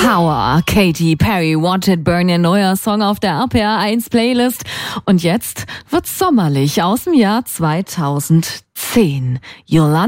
Power, Katy Perry, Watch It Burn, ihr neuer Song auf der RPR 1 Playlist. Und jetzt wird's sommerlich aus dem Jahr 2010. Yolanda